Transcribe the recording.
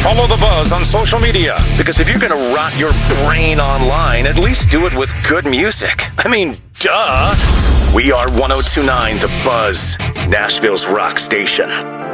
Follow The Buzz on social media, because if you're going to rot your brain online, at least do it with good music. I mean, duh. We are 102.9 The Buzz, Nashville's rock station.